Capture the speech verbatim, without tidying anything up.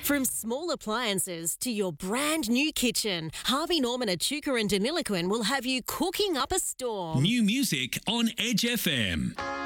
From small appliances to your brand new kitchen, Harvey Norman, Echuca and Deniliquin will have you cooking up a storm. New music on Edge F M.